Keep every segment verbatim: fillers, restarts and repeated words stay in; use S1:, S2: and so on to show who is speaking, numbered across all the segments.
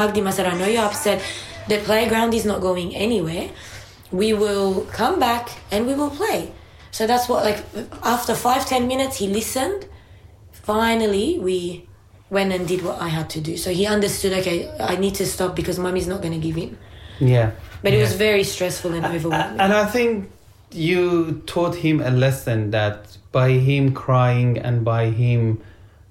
S1: hugged him. I said, I know you're upset. The playground is not going anywhere. We will come back and we will play. So that's what, like, after five, ten minutes, he listened. Finally, we went and did what I had to do. So he understood, okay, I need to stop because Mummy's not going to give in.
S2: Yeah.
S1: But
S2: yeah.
S1: it was very stressful and overwhelming.
S2: And I think you taught him a lesson that by him crying and by him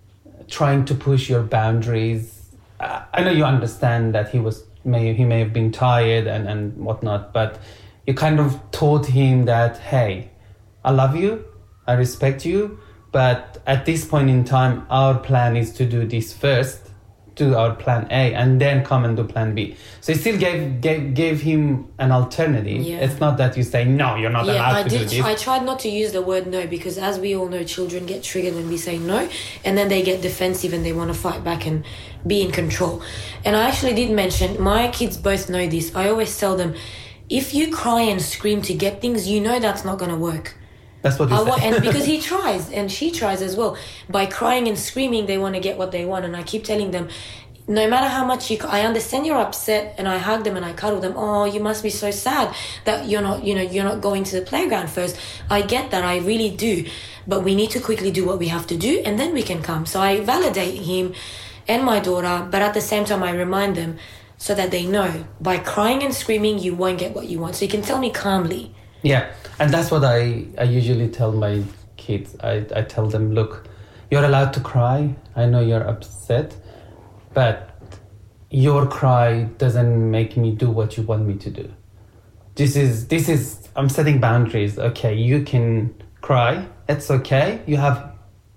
S2: trying to push your boundaries, I know you understand that he was may he may have been tired and, and whatnot, but you kind of taught him that, hey, I love you, I respect you, but at this point in time, our plan is to do this first, do our plan A, and then come and do plan B. So you still gave gave, gave him an alternative. Yeah. It's not that you say, no, you're not
S1: yeah,
S2: allowed
S1: I
S2: to
S1: did,
S2: do this.
S1: I tried not to use the word no because, as we all know, children get triggered when we say no, and then they get defensive and they want to fight back and be in control. And I actually did mention, my kids both know this. I always tell them, if you cry and scream to get things, you know that's not going to work.
S2: That's what you
S1: I
S2: say.
S1: want, and because he tries and she tries as well. By crying and screaming, they want to get what they want. And I keep telling them, no matter how much you, I understand you're upset, and I hug them and I cuddle them. Oh, you must be so sad that you're not, you know, you're not going to the playground first. I get that, I really do. But we need to quickly do what we have to do, and then we can come. So I validate him and my daughter, but at the same time I remind them so that they know by crying and screaming, you won't get what you want. So you can tell me calmly.
S2: Yeah, and that's what I, I usually tell my kids. I, I tell them, look, you're allowed to cry. I know you're upset, but your cry doesn't make me do what you want me to do. This is, this is, I'm setting boundaries. Okay, you can cry. It's okay. You have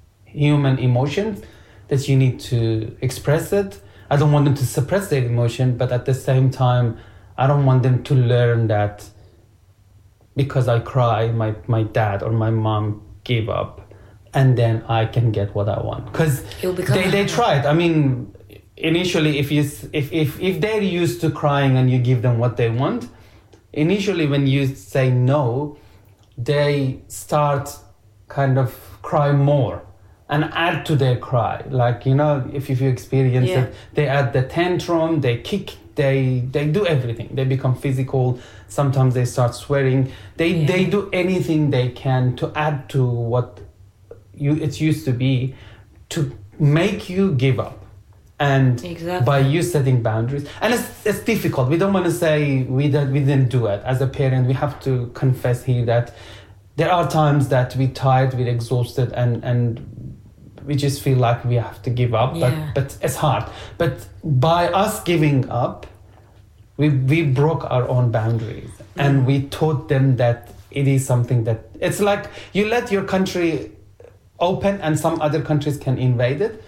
S2: human emotions that you need to express it. I don't want them to suppress their emotion, but at the same time, I don't want them to learn that because I cry, my, my dad or my mom give up, and then I can get what I want. Because they, they tried. I mean, initially, if you if, if if they're used to crying and you give them what they want, initially when you say no, they start kind of cry more and add to their cry. Like, you know, if, if you experience yeah. it, they add the tantrum, they kick, they they do everything. They become physical. Sometimes they start swearing. They yeah. they do anything they can to add to what you it used to be, to make you give up. And
S1: exactly.
S2: by you setting boundaries, and it's it's difficult. We don't want to say we that we didn't do it. As a parent, we have to confess here that there are times that we're tired, we're exhausted, and and we just feel like we have to give up.
S1: Yeah.
S2: But but it's hard. But by us giving up, we we broke our own boundaries, mm. and we taught them that it is something that it's like you let your country open, and some other countries can invade it.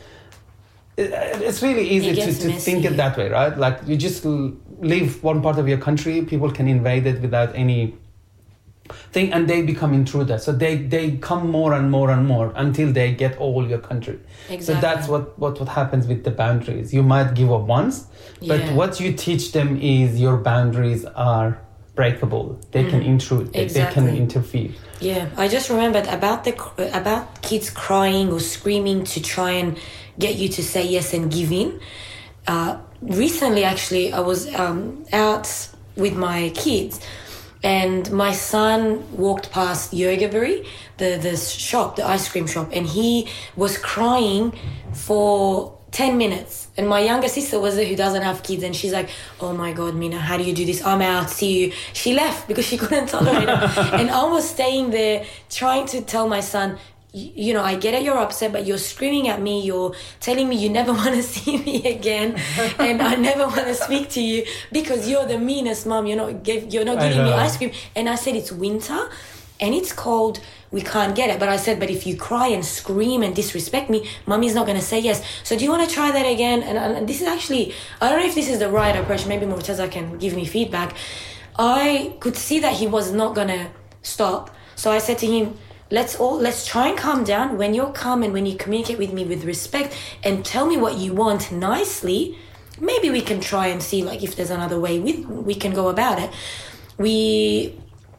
S2: It's really easy
S1: it
S2: to, to
S1: messy.
S2: think it that way, right? Like you just leave one part of your country, people can invade it without any thing, and they become intruders. So they, they come more and more and more until they get all your country.
S1: Exactly.
S2: So that's what, what, what happens with the boundaries. You might give up once, but
S1: yeah.
S2: what you teach them is your boundaries are breakable. They mm. can intrude.
S1: Exactly.
S2: They can interfere.
S1: Yeah, I just remembered about the about kids crying or screaming to try and get you to say yes and give in. Uh, recently, actually, I was um, out with my kids, and my son walked past Yogaberry, the the shop, the ice cream shop, and he was crying for ten minutes. And my younger sister was there, who doesn't have kids, and she's like, oh my God, Mina, how do you do this? I'm out, see you. She left because she couldn't tolerate it. And I was staying there trying to tell my son, you know, I get it, you're upset, but you're screaming at me, you're telling me you never want to see me again, and I never want to speak to you because you're the meanest mom, you're not, give, you're not giving me ice cream. And I said, it's winter and it's cold, we can't get it. But I said, but if you cry and scream and disrespect me, mommy's not going to say yes. So do you want to try that again? And, and this is actually, I don't know if this is the right approach, maybe Murtaza can give me feedback. I could see that he was not going to stop. So I said to him, Let's all let's try and calm down. When you're calm and when you communicate with me with respect and tell me what you want nicely, maybe we can try and see like if there's another way we we can go about it. We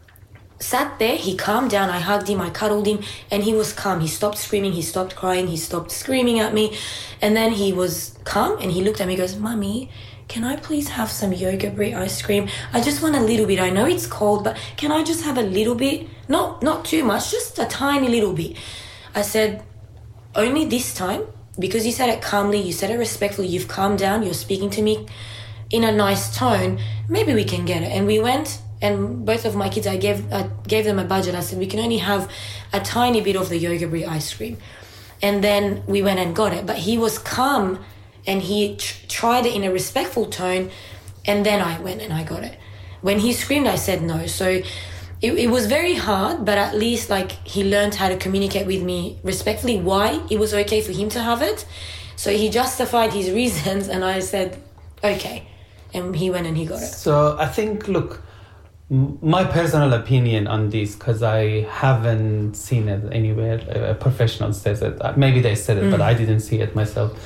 S1: sat there, he calmed down, I hugged him, I cuddled him, and he was calm. He stopped screaming, he stopped crying, he stopped screaming at me, and then he was calm and he looked at me and goes, Mummy, can I please have some yoga brie ice cream? I just want a little bit. I know it's cold, but can I just have a little bit? Not, not too much, just a tiny little bit. I said, only this time, because you said it calmly, you said it respectfully, you've calmed down, you're speaking to me in a nice tone, maybe we can get it. And we went, and both of my kids, I gave I gave them a budget. I said, we can only have a tiny bit of the yoga brie ice cream. And then we went and got it. But he was calm, and he tr- tried it in a respectful tone, and then I went and I got it. When he screamed, I said no. So it, it was very hard, but at least like he learned how to communicate with me respectfully why it was okay for him to have it. So he justified his reasons, and I said, okay. And he went and he got it.
S2: So I think, look, m- my personal opinion on this, because I haven't seen it anywhere, a professional says it. Maybe they said it, mm. but I didn't see it myself.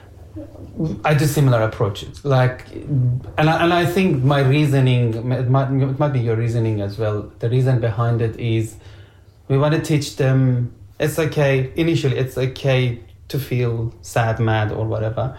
S2: I do similar approaches. Like, and I, and I think my reasoning, it might, it might be your reasoning as well. The reason behind it is we want to teach them it's okay, initially it's okay to feel sad, mad or whatever.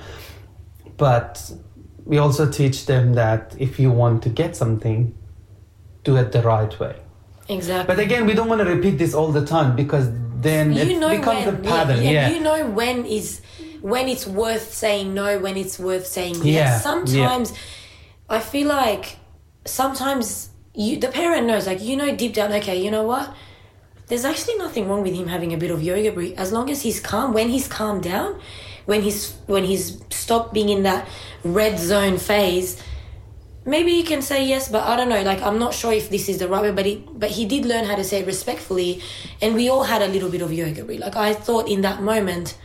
S2: But we also teach them that if you want to get something, do it the right way.
S1: Exactly.
S2: But again, we don't want to repeat this all the time, because then
S1: you
S2: it
S1: know
S2: becomes
S1: when,
S2: a pattern.
S1: Yeah,
S2: Yeah,
S1: you know when is when it's worth saying no, when it's worth saying yes.
S2: Yeah,
S1: Sometimes
S2: yeah.
S1: I feel like sometimes you the parent knows, like, you know deep down, okay, you know what? There's actually nothing wrong with him having a bit of yoga brie, as long as he's calm. When he's calmed down, when he's when he's stopped being in that red zone phase, maybe you can say yes, but I don't know. Like, I'm not sure if this is the right way, but he, but he did learn how to say it respectfully, and we all had a little bit of yoga brie. Like, I thought in that moment,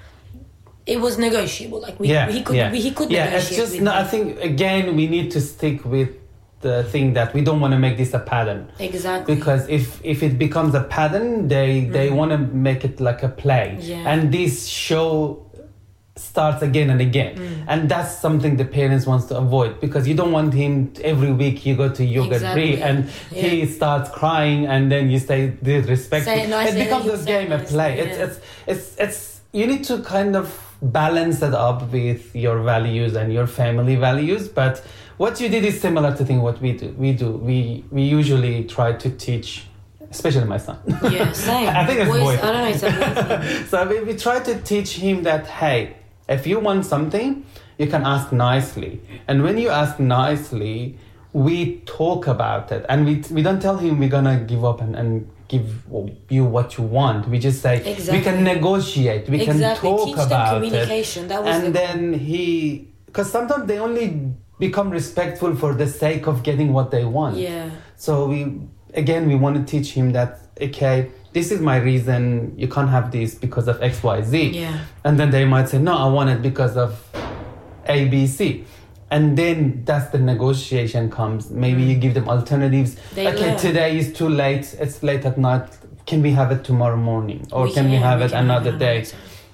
S1: it was negotiable. Like, we,
S2: yeah,
S1: he could
S2: yeah.
S1: we, he could
S2: yeah,
S1: negotiate.
S2: it's just
S1: with
S2: no,
S1: me.
S2: I think again we need to stick with the thing that we don't want to make this a pattern.
S1: Exactly.
S2: Because if if it becomes a pattern, they mm. they want to make it like a play,
S1: yeah.
S2: and this show starts again and again, mm. and that's something the parents wants to avoid, because you don't want him every week you go to yoga
S1: exactly.
S2: three and
S1: yeah.
S2: he starts crying and then you say disrespectful.
S1: Say it nicely,
S2: it becomes a game a play.
S1: Yeah.
S2: It's it's it's it's you need to kind of balance it up with your values and your family values. But what you did is similar to thing what we do. We do we we usually try to teach, especially my son.
S1: Yeah, same.
S2: I think it's
S1: boys,
S2: boy.
S1: I don't know. It's a
S2: so we, we try to teach him that, hey, if you want something, you can ask nicely. And when you ask nicely, we talk about it. And we we don't tell him we're going to give up and, and give you what you want. We just say,
S1: exactly.
S2: we can negotiate. We
S1: exactly.
S2: can talk
S1: Teach
S2: about
S1: them communication.
S2: it.
S1: That was
S2: and
S1: the
S2: then he... Because sometimes they only become respectful for the sake of getting what they want.
S1: Yeah.
S2: So we... Again, we want to teach him that, okay, this is my reason, you can't have this because of X, Y, Z.
S1: Yeah.
S2: And then they might say, no, I want it because of A, B, C. And then that's the negotiation comes. Maybe mm. you give them alternatives.
S1: They
S2: okay,
S1: learn.
S2: Today is too late, it's late at night. Can we have it tomorrow morning? Or
S1: we
S2: can,
S1: can
S2: we have
S1: we
S2: it another
S1: have
S2: day?
S1: It.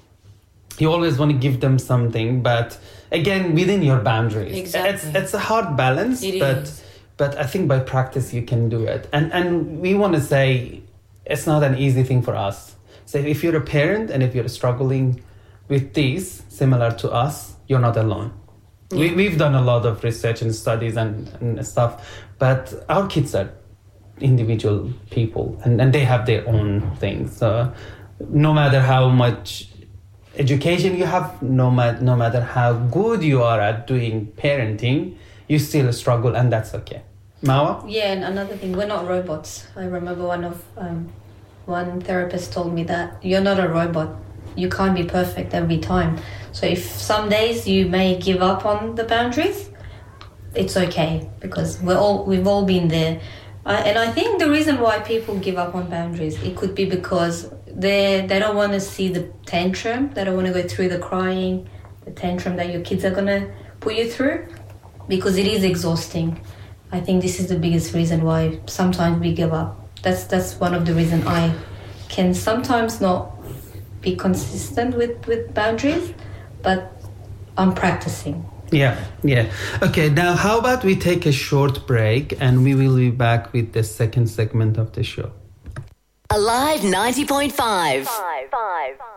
S2: You always want to give them something, but again, within your boundaries.
S1: Exactly.
S2: It's, it's a hard balance,
S1: It
S2: but...
S1: is.
S2: But I think by practice you can do it. And and we want to say it's not an easy thing for us. So if you're a parent and if you're struggling with this, similar to us, you're not alone. Yeah. We, we've done a lot of research and studies and, and stuff, but our kids are individual people and, and they have their own things. So no matter how much education you have, no, ma- no matter how good you are at doing parenting, you still struggle, and that's okay. Mawa?
S3: Yeah, and another thing, we're not robots. I remember one of um, one therapist told me that you're not a robot. You can't be perfect every time. So if some days you may give up on the boundaries, it's okay, because we're all we've all been there. I, and I think the reason why people give up on boundaries, it could be because they they don't want to see the tantrum. They don't want to go through the crying, the tantrum that your kids are gonna put you through. Because it is exhausting. I think this is the biggest reason why sometimes we give up. That's that's one of the reasons I can sometimes not be consistent with, with boundaries, but I'm practicing.
S2: Yeah, yeah. Okay, now how about we take a short break and we will be back with the second segment of the show.
S4: Alive ninety point five. Five, five, five.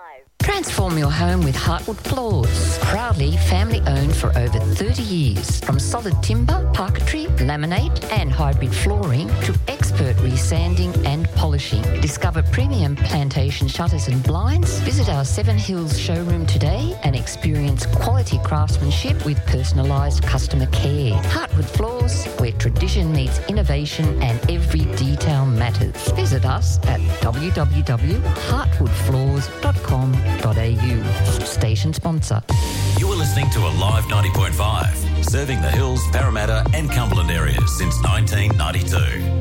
S4: Transform your home with Heartwood Floors. Proudly family owned for over thirty years. From solid timber, parquetry, laminate and hybrid flooring to expert resanding and polishing. Discover premium plantation shutters and blinds. Visit our Seven Hills showroom today and experience quality craftsmanship with personalised customer care. Heartwood Floors, where tradition meets innovation and every detail matters. Visit us at w w w dot heartwood floors dot com dot a u. Station sponsor.
S5: You are listening to Alive ninety point five, serving the Hills, Parramatta and Cumberland areas since nineteen ninety-two.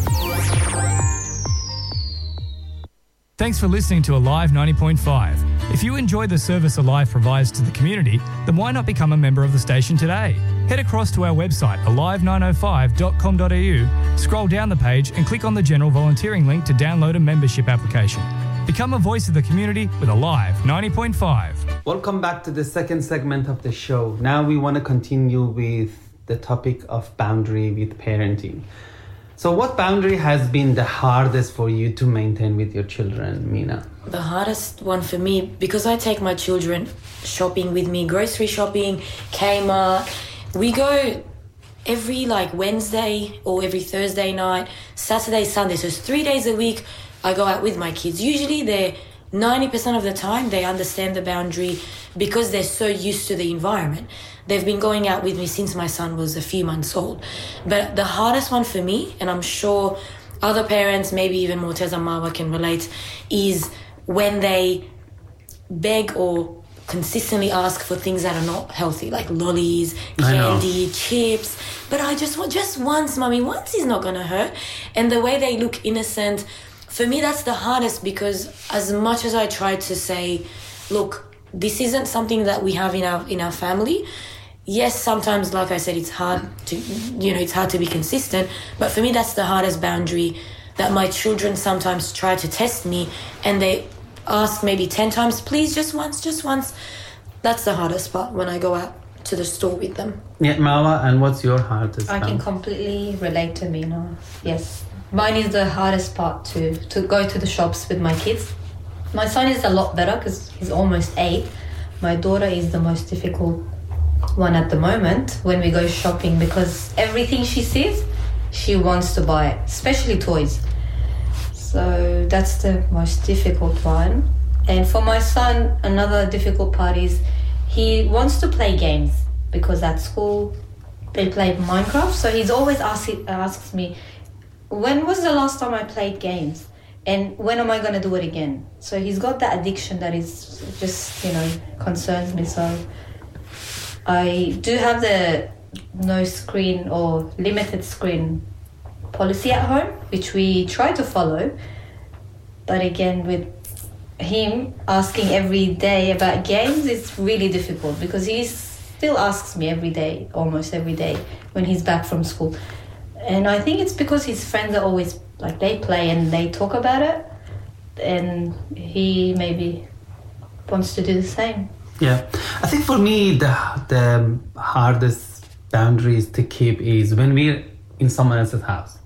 S6: Thanks for listening to Alive ninety point five. If you enjoy the service Alive provides to the community, then why not become a member of the station today? Head across to our website alive nine oh five dot com dot a u, scroll down the page and click on the general volunteering link to download a membership application. Become a voice of the community with Alive ninety point five.
S2: Welcome back to the second segment of the show. Now we want to continue with the topic of boundary with parenting. So what boundary has been the hardest for you to maintain with your children, Mina?
S1: The hardest one for me, because I take my children shopping with me, grocery shopping, Kmart. We go every like Wednesday or every Thursday night, Saturday, Sunday. So it's three days a week I go out with my kids. Usually they're ninety percent of the time they understand the boundary because they're so used to the environment. They've been going out with me since my son was a few months old. But the hardest one for me, and I'm sure other parents, maybe even Morteza Marwa can relate, is when they beg or consistently ask for things that are not healthy, like lollies, candy, chips. But I just want, just once, mommy, once is not going to hurt. And the way they look innocent, for me, that's the hardest, because as much as I try to say, look, this isn't something that we have in our in our family. Yes, sometimes, like I said, it's hard to, you know, it's hard to be consistent. But for me, that's the hardest boundary, that my children sometimes try to test me and they ask maybe ten times, please, just once, just once. That's the hardest part when I go out to the store with them.
S2: Yeah, Marwa, and what's your hardest
S3: I can completely relate to Mina. Yes. Mine is the hardest part to, to go to the shops with my kids. My son is a lot better because he's almost eight. My daughter is the most difficult one at the moment when we go shopping, because everything she sees, she wants to buy it, especially toys. So that's the most difficult one. And for my son, another difficult part is he wants to play games, because at school they play Minecraft. So he's always ask, asks me, when was the last time I played games? And when am I going to do it again? So he's got that addiction that is just, you know, concerns me. So I do have the no screen or limited screen policy at home, which we try to follow. But again, with him asking every day about games, it's really difficult, because he still asks me every day, almost every day, when he's back from school. And I think it's because his friends are always, like, they play and they talk about it, and he maybe wants to do the same.
S2: Yeah, I think for me the the hardest boundaries to keep is when we're in someone else's house.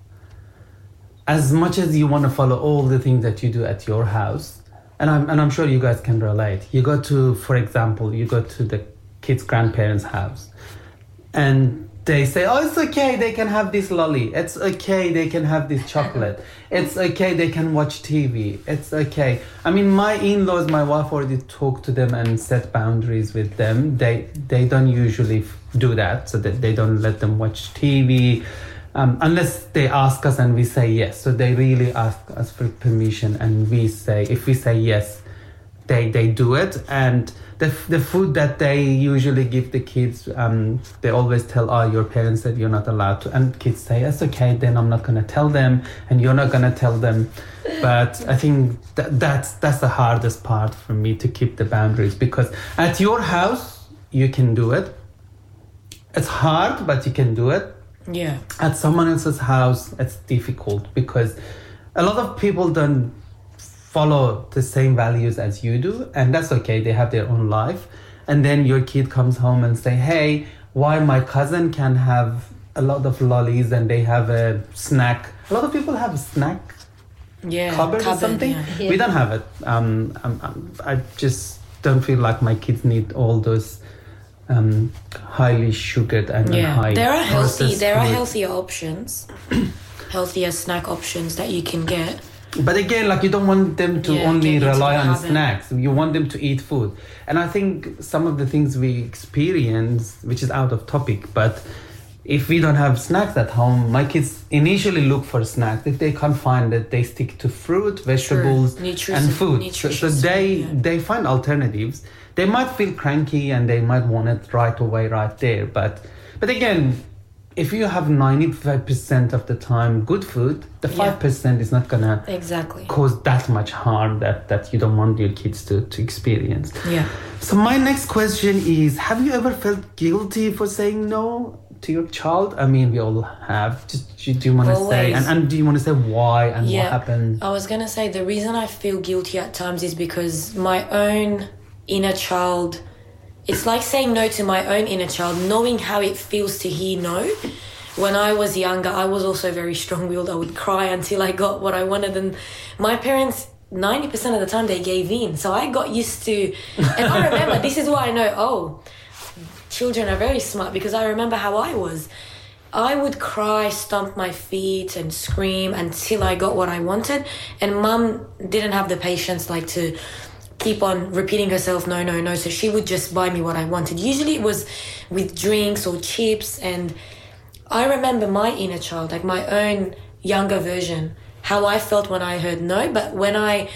S2: As much as you want to follow all the things that you do at your house, and I'm and I'm sure you guys can relate. You go to, for example, you go to the kids' grandparents' house, and they say, oh, it's okay, they can have this lolly. It's okay, they can have this chocolate. It's okay, they can watch T V. It's okay. I mean, my in-laws, my wife already talked to them and set boundaries with them. They they don't usually do that, so that they don't let them watch T V um, unless they ask us and we say yes. So they really ask us for permission, and we say, if we say yes, they they do it. And the the food that they usually give the kids, um, they always tell, oh, your parents said you're not allowed to. And kids say, it's okay, then I'm not going to tell them, and you're not going to tell them. But I think that that's, that's the hardest part for me, to keep the boundaries. Because at your house, you can do it. It's hard, but you can do it.
S1: Yeah.
S2: At someone else's house, it's difficult, because a lot of people don't follow the same values as you do, and that's okay, they have their own life. And then your kid comes home and say, hey, why my cousin can have a lot of lollies and they have a snack. A lot of people have a snack
S1: Yeah,
S2: cupboard, or
S1: cupboard,
S2: something.
S1: yeah.
S3: Yeah.
S2: We don't have it. Um, um, um, I just don't feel like my kids need all those um, highly sugared and, and
S1: Yeah,
S2: high
S1: there are healthy.
S2: processed
S1: There are
S2: food.
S1: healthier options, healthier snack options that you can get.
S2: But again, like you don't want them to
S1: Yeah,
S2: only
S1: get into
S2: rely
S1: the
S2: on
S1: habit.
S2: snacks. You want them to eat food. And I think some of the things we experience, which is out of topic, but if we don't have snacks at home, my kids initially look for snacks. If they can't find it, they stick to fruit, vegetables,
S1: Nutrition-
S2: and food. So, so
S1: nutritious
S2: they
S1: food, yeah.
S2: they find alternatives. They might feel cranky and they might want it right away, right there. But but again, if you have ninety-five percent of the time good food, the
S1: Yeah.
S2: five percent is not gonna
S1: Exactly.
S2: cause that much harm that, that you don't want your kids to, to experience.
S1: Yeah.
S2: So my next question is, have you ever felt guilty for saying no to your child? I mean, we all have. Just, do you want to say,
S1: Always.
S2: and, and do you want to say why and what
S1: Yeah.
S2: happened?
S1: I was gonna say the reason I feel guilty at times is because my own inner child. It's like saying no to my own inner child, knowing how it feels to hear no. When I was younger, I was also very strong-willed. I would cry until I got what I wanted. And my parents, ninety percent of the time, they gave in. So I got used to... And I remember, this is why I know, oh, children are very smart, because I remember how I was. I would cry, stomp my feet and scream until I got what I wanted. And mum didn't have the patience like to... keep on repeating herself, no, no, no. So she would just buy me what I wanted. Usually it was with drinks or chips. And I remember my inner child, like my own younger version, how I felt when I heard no. But when I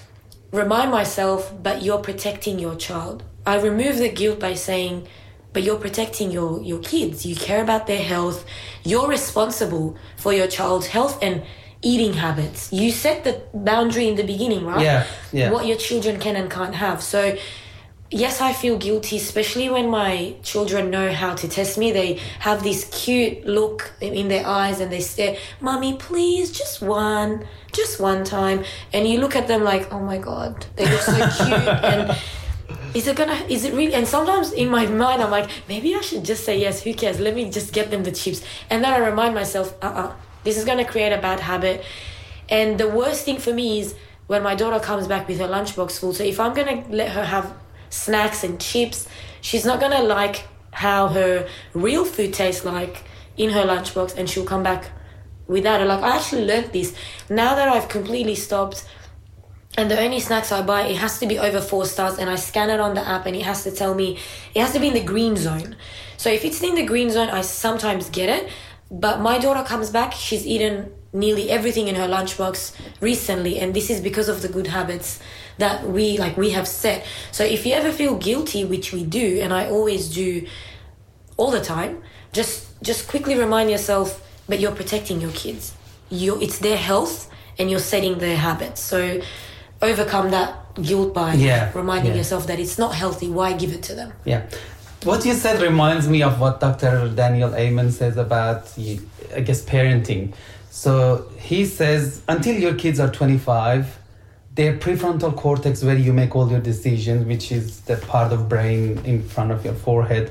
S1: remind myself, but you're protecting your child, I remove the guilt by saying, but you're protecting your, your kids. You care about their health. You're responsible for your child's health and eating habits. You set the boundary in the beginning, right?
S2: Yeah, yeah.
S1: What your children can and can't have. So, yes, I feel guilty, especially when my children know how to test me. They have this cute look in their eyes and they stare, Mommy, please, just one, just one time. And you look at them like, oh my God, they look so cute. And is it gonna, is it really? And sometimes in my mind, I'm like, maybe I should just say yes, who cares? Let me just get them the chips. And then I remind myself, uh-uh. This is going to create a bad habit. And the worst thing for me is when my daughter comes back with her lunchbox full. So if I'm going to let her have snacks and chips, she's not going to like how her real food tastes like in her lunchbox, and she'll come back without it. Like, I actually learned this. Now that I've completely stopped, and the only snacks I buy, it has to be over four stars, and I scan it on the app and it has to tell me, it has to be in the green zone. So if it's in the green zone, I sometimes get it. But my daughter comes back, she's eaten nearly everything in her lunchbox recently, and this is because of the good habits that we like we have set. So if you ever feel guilty, which we do, and I always do all the time, just just quickly remind yourself, but you're protecting your kids. You it's their health and you're setting their habits. So overcome that guilt by
S2: Yeah,
S1: reminding
S2: yeah.
S1: yourself that it's not healthy. Why give it to them?
S2: Yeah. What you said reminds me of what Doctor Daniel Amen says about, I guess, parenting. So he says, until your kids are twenty-five, their prefrontal cortex, where you make all your decisions, which is the part of brain in front of your forehead.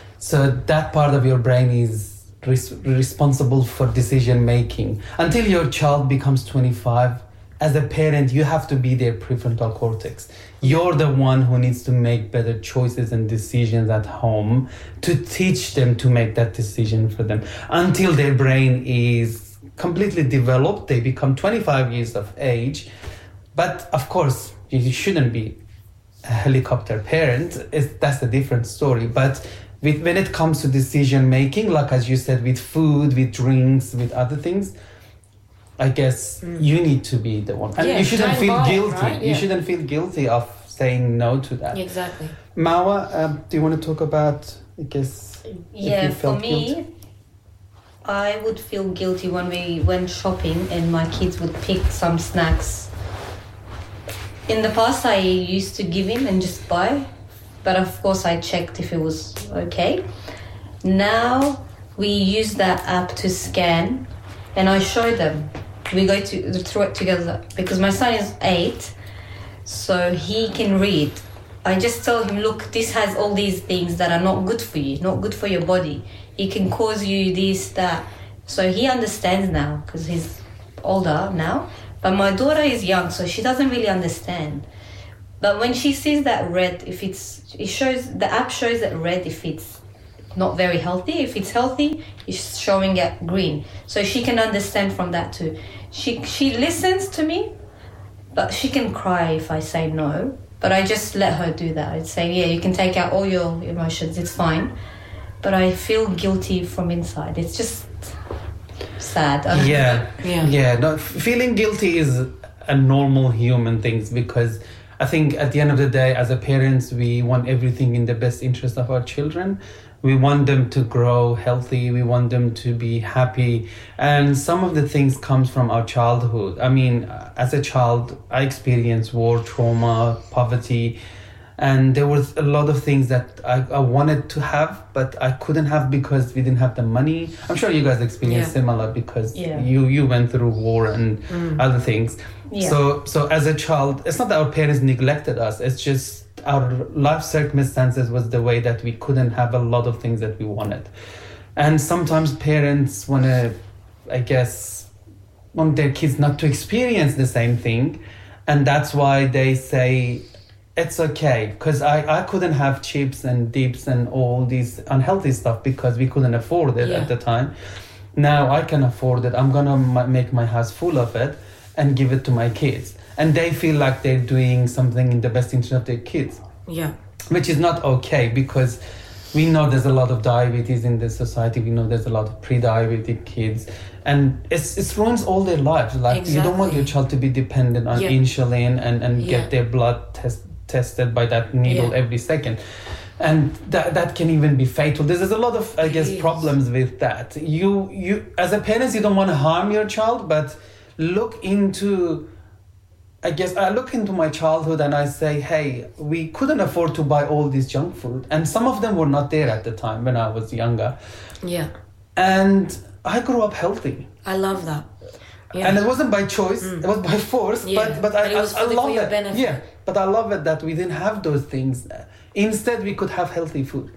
S2: So that part of your brain is res- responsible for decision making. Until your child becomes twenty-five, as a parent, you have to be their prefrontal cortex. You're the one who needs to make better choices and decisions at home to teach them to make that decision for them. Until their brain is completely developed, they become twenty-five years of age. But of course, you shouldn't be a helicopter parent. It's, that's a different story. But with, when it comes to decision making, like as you said, with food, with drinks, with other things, I guess mm. you need to be the one. And
S1: yeah,
S2: you shouldn't feel
S1: buy,
S2: guilty.
S1: Right?
S2: You
S1: Yeah.
S2: shouldn't feel guilty of saying no to that.
S1: Exactly.
S2: Mawa, um, do you want to talk about, I guess,
S3: Yeah,
S2: if you
S3: for
S2: felt
S3: me,
S2: guilty?
S3: I would feel guilty when we went shopping and my kids would pick some snacks. In the past, I used to give in and just buy, but of course I checked if it was okay. Now we use that app to scan, and I show them. We go to through it together because my son is eight, so he can read. I just tell him, look, this has all these things that are not good for you, not good for your body. It can cause you this, that. So he understands now because he's older now. But my daughter is young, so she doesn't really understand. But when she sees that red, if it's, it shows, the app shows that red if it's not very healthy. If it's healthy, it's showing it green. So she can understand from that too. She she listens to me, but she can cry if I say no. But I just let her do that. I'd say, yeah, you can take out all your emotions, it's fine. But I feel guilty from inside. It's just sad.
S2: Yeah,
S1: Yeah.
S2: yeah. No, feeling guilty is a normal human thing, because I think at the end of the day, as a parents, we want everything in the best interest of our children. We want them to grow healthy. We want them to be happy. And some of the things comes from our childhood. I mean, as a child, I experienced war, trauma, poverty. And there was a lot of things that I, I wanted to have, but I couldn't have because we didn't have the money. I'm sure you guys experienced
S1: Yeah.
S2: similar because
S3: Yeah.
S2: you, you went through war and other things.
S3: Yeah.
S2: So so as a child, it's not that our parents neglected us. It's just our life circumstances was the way that we couldn't have a lot of things that we wanted. And sometimes parents want to, I guess, want their kids not to experience the same thing. And that's why they say, it's okay, because I, I couldn't have chips and dips and all these unhealthy stuff because we couldn't afford it
S1: Yeah.
S2: at the time. Now I can afford it. I'm going to m- make my house full of it and give it to my kids. And they feel like they're doing something in the best interest of their kids,
S1: Yeah.
S2: which is not okay, because we know there's a lot of diabetes in this society. We know there's a lot of pre-diabetic kids, and it's, it ruins all their lives. Like you don't want
S1: Exactly.
S2: your child to be dependent on
S1: Yeah.
S2: insulin and, and
S1: Yeah.
S2: get their blood test, tested by that needle
S1: Yeah.
S2: every second. And that that can even be fatal. There's, there's a lot of, I guess,
S1: Yes.
S2: problems with that. You you as a parent, you don't want to harm your child, but look into, I guess I look into my childhood and I say, hey, we couldn't afford to buy all this junk food. And some of them were not there at the time when I was younger.
S1: Yeah.
S2: And I grew up healthy.
S1: I love that. Yeah.
S2: And it wasn't by choice, it was by force.
S1: Yeah.
S2: But but I,
S1: But it was
S2: I, I
S1: fully for
S2: love
S1: your
S2: it.
S1: benefit.
S2: Yeah. But I love it that we didn't have those things. Instead, we could have healthy food.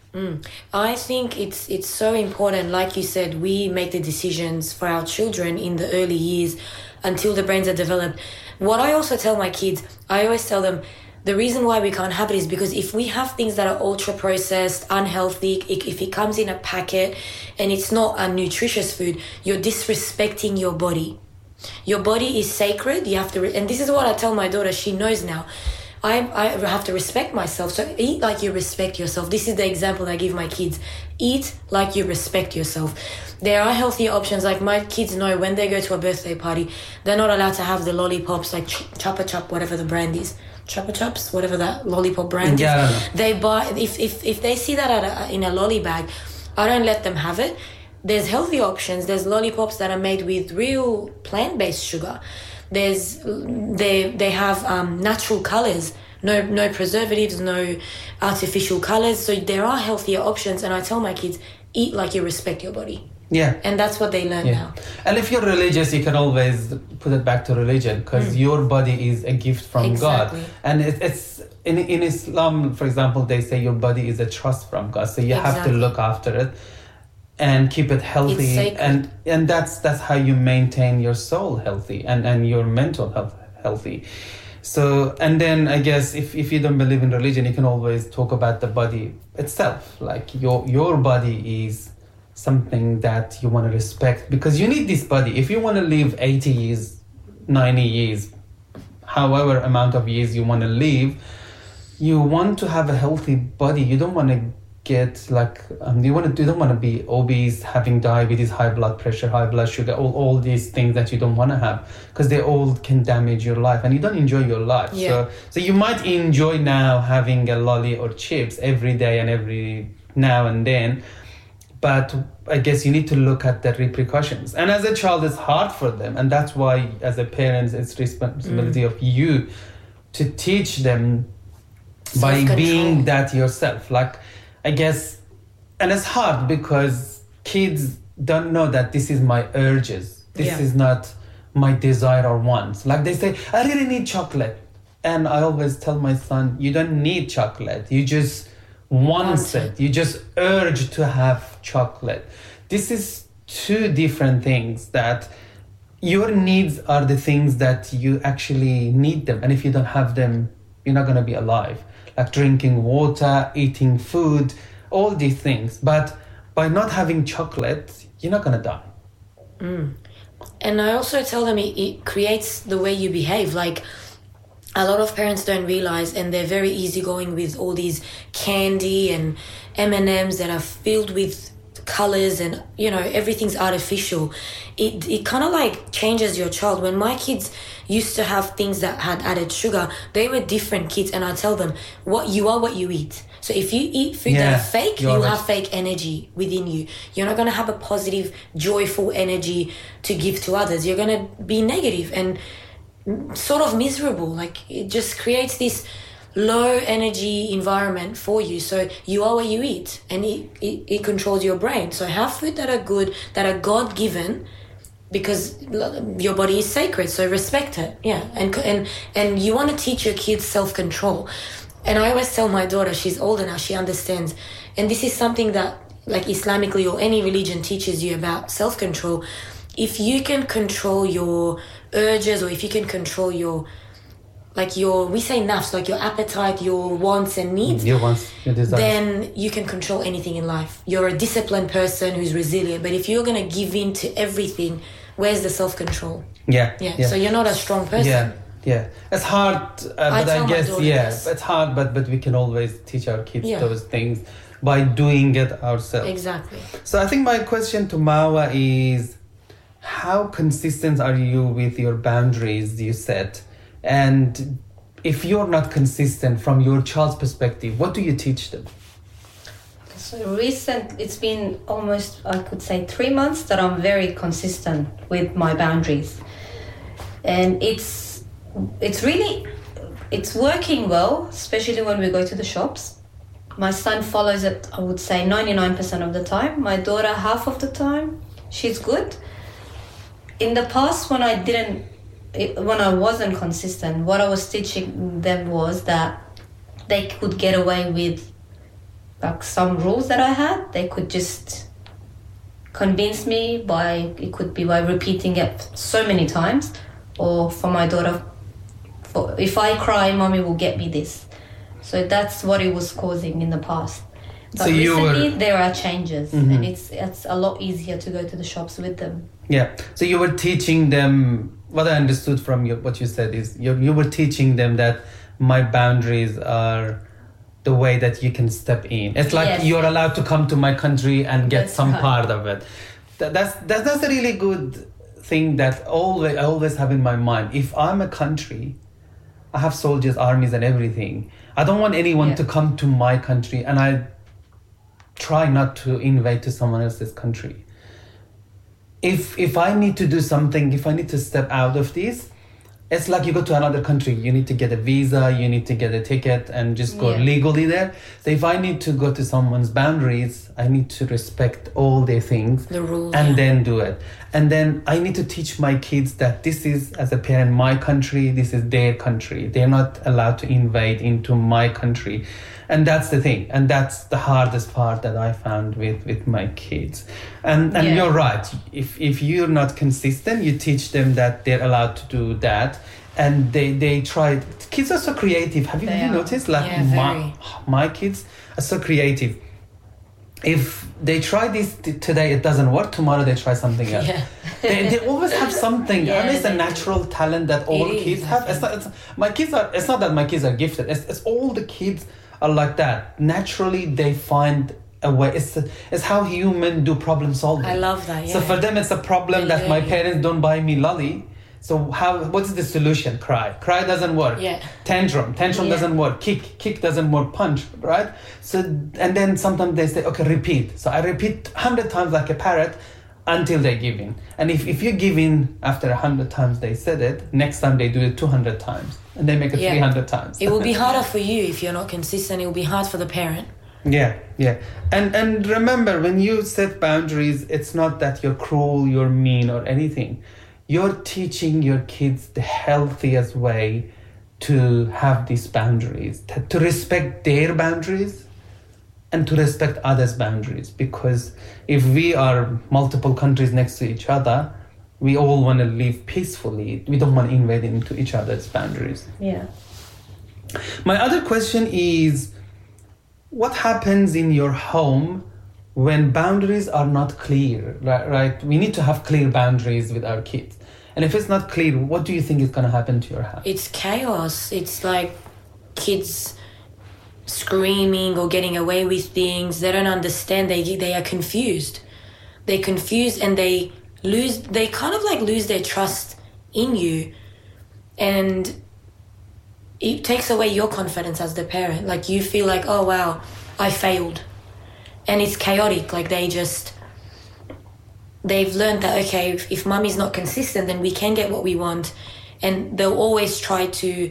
S1: I think it's it's so important. Like you said, we make the decisions for our children in the early years until the brains are developed. What I also tell my kids, I always tell them, the reason why we can't have it is because if we have things that are ultra processed, unhealthy, i- if it comes in a packet and it's not a nutritious food, you're disrespecting your body. Your body is sacred. You have to, re- and this is what I tell my daughter. She knows now. I, I have to respect myself. So eat like you respect yourself. This is the example I give my kids. Eat like you respect yourself. There are healthier options. Like my kids know when they go to a birthday party, they're not allowed to have the lollipops like Ch- Chupa Chup, whatever the brand is. Chupa Chups, whatever that lollipop brand
S2: Yeah, I don't
S1: is.
S2: know.
S1: They buy, if, if, if they see that at a, in a lolly bag, I don't let them have it. There's healthy options. There's lollipops that are made with real plant-based sugar. There's they they have um, natural colors, no no preservatives, no artificial colors. So there are healthier options, and I tell my kids, eat like you respect your body,
S2: Yeah.
S1: and that's what they learn
S2: Yeah.
S1: now.
S2: And if you're religious, you can always put it back to religion, because your body is a gift from
S1: Exactly.
S2: God. And it, it's in in Islam, for example, they say your body is a trust from God. So you have to
S1: Exactly.
S2: look after it and keep it healthy.
S1: It's sacred.
S2: And and that's that's how you maintain your soul healthy and, and your mental health healthy. So, and then I guess if, if you don't believe in religion, you can always talk about the body itself. Like your your body is something that you want to respect, because you need this body. If you want to live eighty years, ninety years, however amount of years you want to live, you want to have a healthy body. You don't want to get like um, you want to you don't want to be obese, having diabetes, high blood pressure, high blood sugar, all, all these things that you don't want to have, because they all can damage your life and you don't enjoy your life.
S1: Yeah.
S2: So so you might enjoy now having a lolly or chips every day and every now and then, but I guess you need to look at the repercussions. And as a child, it's hard for them, and that's why as a parent, it's responsibility
S1: Mm.
S2: of you to teach them by
S1: Self-control.
S2: being that yourself. Like, I guess, and it's hard because kids don't know that this is my urges. This
S1: Yeah.
S2: is not my desire or wants. Like they say, I really need chocolate. And I always tell my son, you don't need chocolate. You just want
S1: Want
S2: it.
S1: it.
S2: You just urge to have chocolate. This is two different things that your needs are the things that you actually need them. And if you don't have them, you're not going to be alive. Like drinking water, eating food, all these things. But by not having chocolate, you're not going to die.
S1: Mm. And I also tell them it, it creates the way you behave. Like, a lot of parents don't realize, and they're very easygoing with all these candy and M and M's that are filled with colors and, you know, everything's artificial. It it kind of like changes your child. When my kids used to have things that had added sugar, they were different kids, and I tell them, what you are what you eat. So if you eat food
S2: Yeah,
S1: that are fake,
S2: you're
S1: you'll
S2: right.
S1: have fake energy within you. You're not going to have a positive, joyful energy to give to others. You're going to be negative and sort of miserable. Like, it just creates this low energy environment for you. So you are what you eat, and it, it, it controls your brain. So have food that are good, that are God-given, because your body is sacred, so respect it. Yeah. And and and you want to teach your kids self-control. And I always tell my daughter, she's older now, she understands, and this is something that, like, Islamically or any religion teaches you about self-control. If you can control your urges, or if you can control your, like your, we say nafs, like your appetite, your wants and needs,
S2: Your wants, your desires.
S1: then you can control anything in life. You're a disciplined person who's resilient. But if you're going to give in to everything, where's the self-control?
S2: Yeah,
S1: Yeah. So you're not a strong person.
S2: Yeah, yeah. It's hard, uh,
S1: I
S2: but
S1: tell
S2: I
S1: my
S2: guess,
S1: daughter
S2: yeah,
S1: this.
S2: it's hard, but but we can always teach our kids
S1: Yeah.
S2: those things by doing it ourselves.
S1: Exactly.
S2: So I think my question to Mawa is, how consistent are you with your boundaries you set? And if you're not consistent from your child's perspective, what do you teach them?
S3: So recent, it's been almost, I could say, three months that I'm very consistent with my boundaries, and it's it's really it's working well, especially when we go to the shops. My son follows it, I would say, ninety-nine percent of the time. My daughter, half of the time. She's good. In the past, when I didn't, when I wasn't consistent, what I was teaching them was that they could get away with, like, some rules that I had. They could just convince me by, it could be by repeating it so many times. Or for my daughter, for, if I cry, mommy will get me this. So that's what it was causing in the past. But
S2: So you
S3: recently
S2: were-
S3: there are changes,
S2: Mhm.
S3: and it's it's a lot easier to go to the shops with them.
S2: Yeah. So you were teaching them, what I understood from your, what you said is you, you were teaching them that my boundaries are the way that you can step in. It's like
S3: Yes.
S2: you're allowed to come to my country and get
S3: That's
S2: some
S3: right.
S2: part of it. That, that's, that, that's a really good thing that always, I always have in my mind. If I'm a country, I have soldiers, armies and everything. I don't want anyone
S3: Yeah.
S2: to come to my country, and I try not to invade to someone else's country. If if I need to do something, if I need to step out of this, it's like you go to another country, you need to get a visa, you need to get a ticket and just go
S3: Yeah.
S2: legally there. So if I need to go to someone's boundaries, I need to respect all their things
S1: The rules,
S2: and
S1: yeah.
S2: then do it. And then I need to teach my kids that this is, as a parent, my country, this is their country. They're not allowed to invade into my country. And that's the thing. And that's the hardest part that I found with, with my kids. And and
S3: Yeah.
S2: you're right. If if you're not consistent, you teach them that they're allowed to do that. And they, they try. Kids are so creative. Have you, have
S3: They
S2: you
S3: are.
S2: noticed? Like
S1: Yeah,
S2: my,
S1: very.
S2: my kids are so creative. If they try this t- today, it doesn't work. Tomorrow they try something else.
S1: Yeah.
S2: they, they always have something.
S3: Yeah,
S2: and it's a
S3: they do.
S2: natural talent that all
S1: It is,
S2: kids
S1: I
S2: have. It's not, it's, my kids are. It's not that my kids are gifted. It's, it's all the kids are like that. Naturally, they find a way. It's it's how humans do problem solving.
S1: I love that,
S2: So
S1: yeah.
S2: for them, it's a problem that my
S1: Yeah.
S2: parents don't buy me lolly. So how? What's the solution? Cry. Cry doesn't work.
S1: Yeah.
S2: Tantrum. Tantrum
S3: Yeah.
S2: doesn't work. Kick. Kick doesn't work. Punch. Right. So and then sometimes they say, okay, repeat. So I repeat hundred times like a parrot until they give in. And if, if you give in after a hundred times they said it, next time they do it two hundred times and they make it
S1: Yeah.
S2: three hundred times.
S1: It will be harder for you if you're not consistent. It will be hard for the parent.
S2: Yeah, yeah. And and remember, when you set boundaries, it's not that you're cruel, you're mean or anything. You're teaching your kids the healthiest way to have these boundaries, to, to respect their boundaries and to respect others' boundaries. Because if we are multiple countries next to each other, we all want to live peacefully. We don't want to invade into each other's boundaries.
S3: Yeah.
S2: My other question is, what happens in your home when boundaries are not clear, right? right? We need to have clear boundaries with our kids. And if it's not clear, what do you think is going to happen to your house?
S1: It's chaos. It's like kids screaming or getting away with things. They don't understand. They they are confused. They're confused and they lose, they kind of like lose their trust in you. And it takes away your confidence as the parent. Like you feel like, oh wow, I failed. And it's chaotic. Like they just, they've learned that, okay, if, if mummy's not consistent, then we can get what we want. And they'll always try to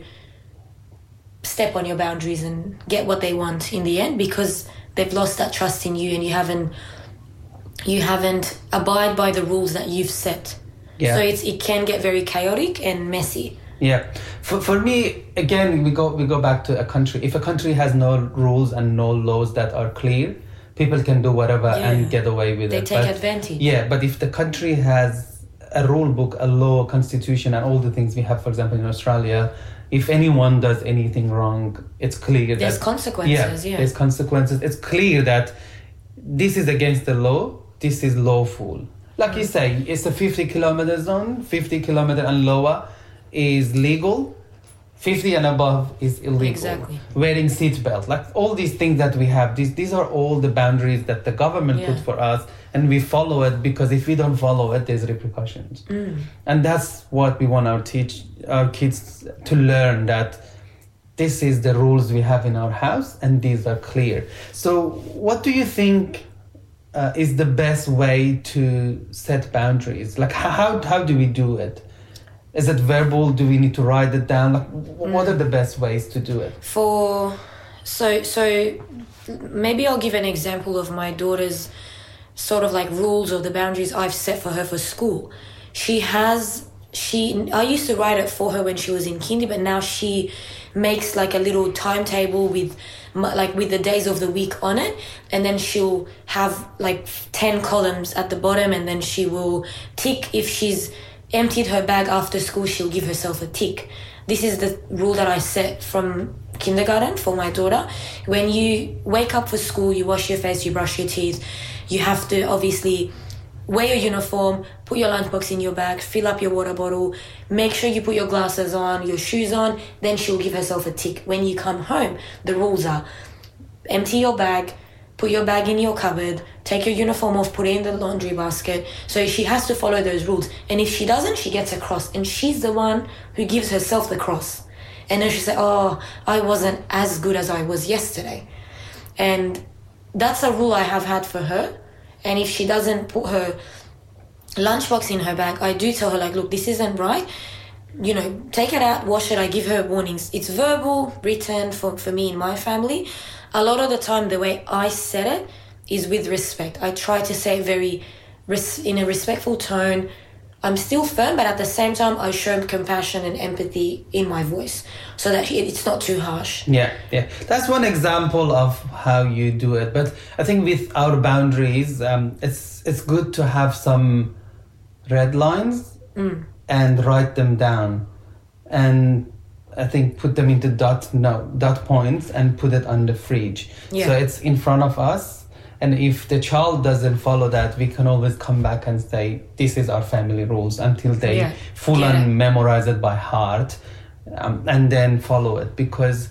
S1: step on your boundaries and get what they want in the end because they've lost that trust in you and you haven't, you haven't abide by the rules that you've set.
S2: Yeah.
S1: So it's, it can get very chaotic and messy.
S2: Yeah. For for me, again, we go we go back to a country. If a country has no rules and no laws that are clear, people can do whatever
S1: Yeah.
S2: and get away with
S1: They
S2: it.
S1: take
S2: But-
S1: advantage.
S2: Yeah, but if the country has a rule book, a law, constitution, and all the things we have, for example, in Australia, if anyone does anything wrong, it's clear
S1: There's
S2: that...
S1: consequences, yeah.
S2: There's consequences. It's clear that this is against the law, this is lawful. Like you say, it's a fifty kilometer zone, fifty kilometer and lower is legal, fifty and above is illegal.
S1: Exactly.
S2: Wearing seatbelt, like all these things that we have, these these are all the boundaries that the government
S1: Yeah.
S2: put for us, and we follow it because if we don't follow it, there's repercussions.
S1: Mm.
S2: And that's what we want our teach our kids to learn, that this is the rules we have in our house and these are clear. So what do you think uh, is the best way to set boundaries? Like how how do we do it? Is it verbal? Do we need to write it down? Like, what are the best ways to do it?
S1: For so so maybe I'll give an example of my daughter's sort of like rules or the boundaries I've set for her for school. She has she I used to write it for her when she was in kindy, but now she makes like a little timetable with mu- like with the days of the week on it, and then she'll have like ten columns at the bottom, and then she will tick if she's emptied her bag after school, she'll give herself a tick. This is the rule that I set from kindergarten for my daughter. When you wake up for school, you wash your face, you brush your teeth, you have to obviously wear your uniform, put your lunchbox in your bag, fill up your water bottle, make sure you put your glasses on, your shoes on, then she'll give herself a tick. When you come home, the rules are empty your bag, put your bag in your cupboard, take your uniform off, put it in the laundry basket. So she has to follow those rules. And if she doesn't, she gets a cross. And she's the one who gives herself the cross. And then she say, oh, I wasn't as good as I was yesterday. And that's a rule I have had for her. And if she doesn't put her lunchbox in her bag, I do tell her, like, look, this isn't right. You know, take it out, wash it. I give her warnings. It's verbal, written for, for me in my family. A lot of the time, the way I said it is with respect. I try to say it very res- in a respectful tone. I'm still firm, but at the same time, I show compassion and empathy in my voice so that it's not too harsh.
S2: Yeah, yeah. That's one example of how you do it. But I think with our boundaries, um, it's it's good to have some red lines
S1: Mm.
S2: and write them down. And I think put them into dot no dot points and put it on the fridge.
S1: Yeah.
S2: So it's in front of us. And if the child doesn't follow that, we can always come back and say, this is our family rules, until they
S1: Yeah.
S2: full
S1: Get
S2: on
S1: it.
S2: memorize it by heart, um, and then follow it. Because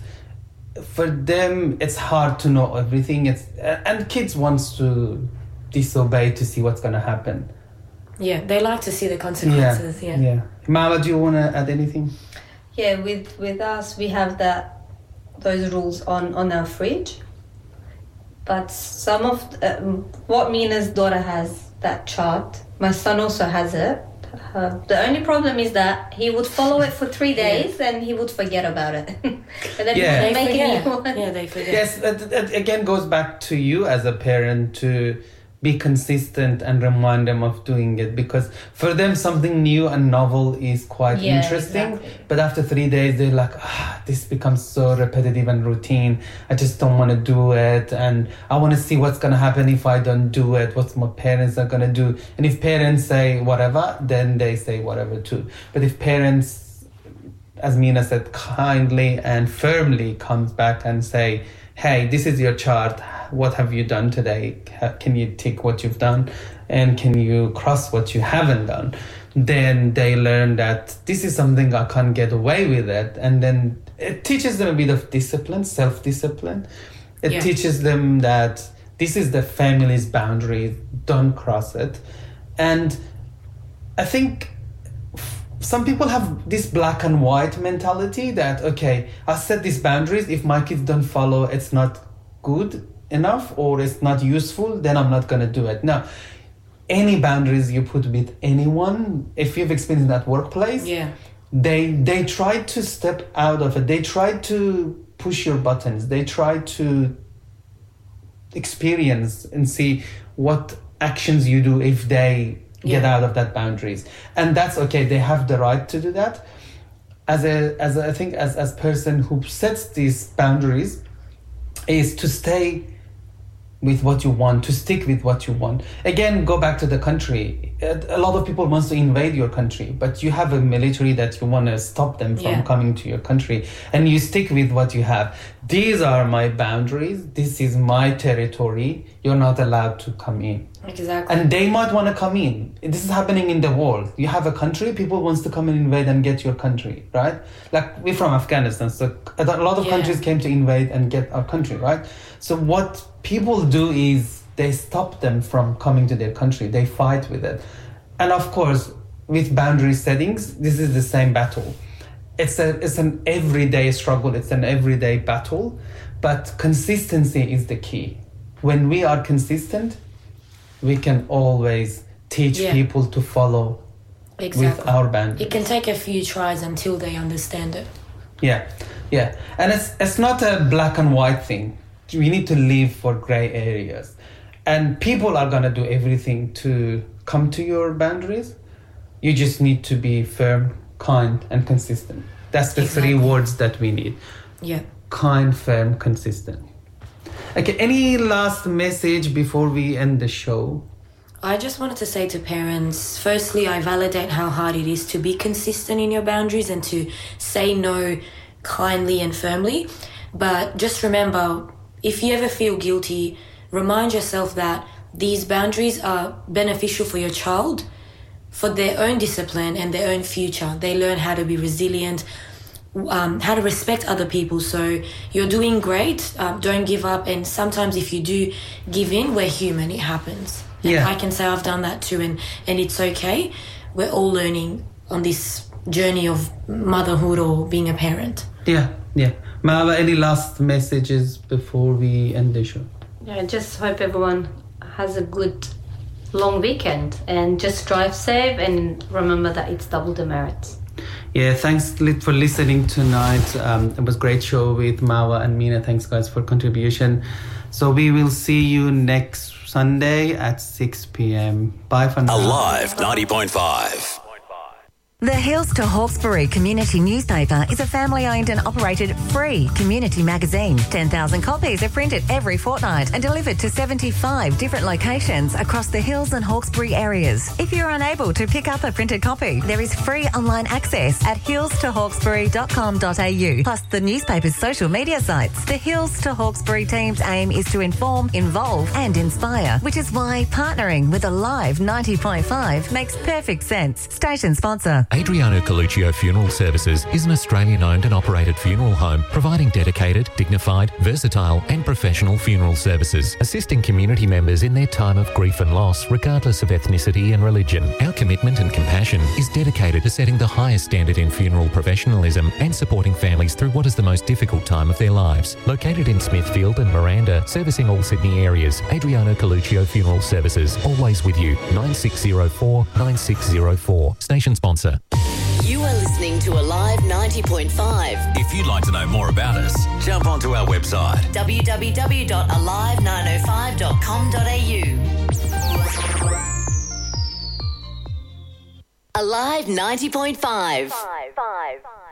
S2: for them, it's hard to know everything. It's and kids wants to disobey to see what's going to happen.
S1: Yeah, they like to see the consequences. Yeah.
S2: yeah. Mama, do you want to add anything?
S3: Yeah, with with us we have that those rules on on our fridge. But some of um, what Mina's daughter has, that chart, my son also has it. Uh, the only problem is that he would follow it for three days and he would forget about it. And then
S2: Yeah.
S3: he
S1: They
S3: would make a new
S1: forget.
S3: one.
S1: Yeah, they forget.
S2: Yes, it, it again goes back to you as a parent to be consistent and remind them of doing it, because for them something new and novel is quite
S3: Yeah,
S2: interesting.
S3: exactly.
S2: But after three days they're like, ah, this becomes so repetitive and routine. I just don't want to do it, and I want to see what's going to happen if I don't do it, what my parents are going to do. And if parents say whatever, then they say whatever too. But if parents, as Mina said, kindly and firmly comes back and say, hey, this is your chart, what have you done today? Can you tick what you've done? And can you cross what you haven't done? Then they learn that this is something I can't get away with it. And then it teaches them a bit of discipline, self-discipline. It
S1: Yeah.
S2: teaches them that this is the family's boundary, don't cross it. And I think some people have this black and white mentality that, okay, I set these boundaries. If my kids don't follow, it's not good enough or it's not useful, then I'm not going to do it. Now, any boundaries you put with anyone, if you've experienced that workplace,
S1: Yeah.
S2: they they try to step out of it. They try to push your buttons. They try to experience and see what actions you do if they get
S1: Yeah.
S2: out of that boundaries. And that's okay. They have the right to do that. As a as a, I think as as person who sets these boundaries is to stay with what you want, to stick with what you want. Again, go back to the country. A lot of people want to invade your country, but you have a military that you want to stop them from
S1: Yeah.
S2: coming to your country, and you stick with what you have. These are my boundaries. This is my territory. You're not allowed to come in.
S1: Exactly.
S2: And they might want to come in. This is happening in the world. You have a country, people wants to come and invade and get your country, right? Like, we're from Afghanistan, so a lot of
S1: Yeah.
S2: countries came to invade and get our country, right? So what people do is they stop them from coming to their country. They fight with it. And of course, with boundary settings, this is the same battle. It's a it's an everyday struggle. It's an everyday battle, but consistency is the key. When we are consistent, we can always teach
S1: Yeah.
S2: people to follow
S1: Exactly.
S2: with our boundaries.
S1: It can take a few tries until they understand it.
S2: Yeah, yeah. And it's it's not a black and white thing. We need to live for gray areas. And people are going to do everything to come to your boundaries. You just need to be firm, kind, and consistent. That's the
S1: Exactly.
S2: three words that we need.
S1: Yeah.
S2: Kind, firm, consistent. Okay, any last message before we end the show?
S1: I just wanted to say to parents, firstly, I validate how hard it is to be consistent in your boundaries and to say no kindly and firmly. But just remember, if you ever feel guilty, remind yourself that these boundaries are beneficial for your child, for their own discipline and their own future. They learn how to be resilient, um, how to respect other people. So you're doing great. Uh, don't give up. And sometimes if you do give in, we're human. It happens. And
S2: Yeah.
S1: I can say I've done that too, and, and it's okay. We're all learning on this journey of motherhood or being a parent.
S2: Yeah, yeah. Marwa, any last messages before we end the show?
S3: Yeah, I just hope everyone has a good long weekend and just drive safe and remember that it's double the merits.
S2: Yeah, thanks li- for listening tonight. Um, it was a great show with Marwa and Mina. Thanks, guys, for contribution. So we will see you next Sunday at six p.m. Bye for now.
S5: Alive ninety point five.
S7: The Hills to Hawkesbury Community Newspaper is a family-owned and operated free community magazine. ten thousand copies are printed every fortnight and delivered to seventy-five different locations across the Hills and Hawkesbury areas. If you're unable to pick up a printed copy, there is free online access at hills to hawkesbury dot com dot a u, plus the newspaper's social media sites. The Hills to Hawkesbury team's aim is to inform, involve and inspire, which is why partnering with Alive ninety point five makes perfect sense. Station sponsor.
S8: Adriano Coluccio Funeral Services is an Australian-owned and operated funeral home providing dedicated, dignified, versatile and professional funeral services, assisting community members in their time of grief and loss regardless of ethnicity and religion. Our commitment and compassion is dedicated to setting the highest standard in funeral professionalism and supporting families through what is the most difficult time of their lives. Located in Smithfield and Miranda, servicing all Sydney areas, Adriano Coluccio Funeral Services, always with you. nine six zero four nine six zero four. Station sponsor.
S9: You are listening to Alive ninety point five.
S5: If you'd like to know more about us, jump onto our website.
S9: w w w dot alive nine oh five dot com dot a u. Alive ninety point five. Five, five.